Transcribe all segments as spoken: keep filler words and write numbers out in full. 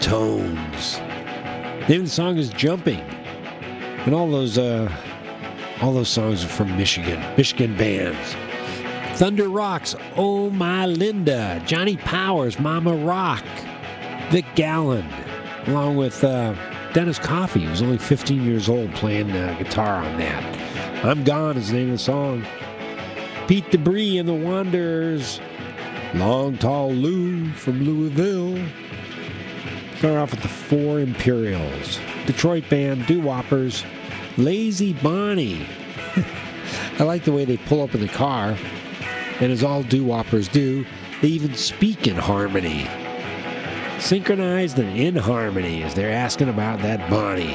Tones. The name of the song is Jumping. And all those uh, all those songs are from Michigan. Michigan bands. Thunder Rocks, Oh My Linda. Johnny Powers, Mama Rock. Vic Gallen, along with uh, Dennis Coffey, who was only fifteen years old, playing uh, guitar on that. I'm Gone is the name of the song. Pete Debris and the Wanderers. Long Tall Lou from Louisville. Start off with the Four Imperials. Detroit band, Doo-Woppers. Lazy Bonnie. I like the way they pull up in the car, and as all doo-woppers do, they even speak in harmony. Synchronized and in harmony as they're asking about that Bonnie.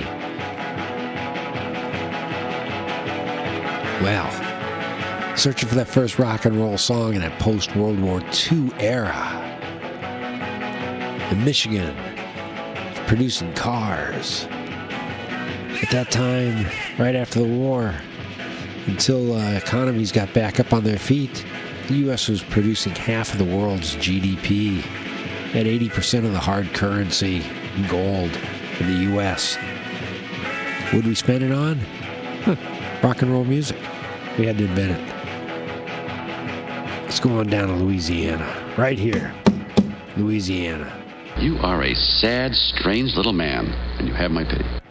Well, searching for that first rock and roll song in that post-World War Two era. In Michigan, producing cars. At that time, right after the war, until uh, economies got back up on their feet, the U S was producing half of the world's G D P. Had eighty percent of the hard currency, gold, in the U S. What did we spend it on? Huh, rock and roll music. We had to invent it. Let's go on down to Louisiana. Right here. Louisiana. You are a sad, strange little man, and you have my pity.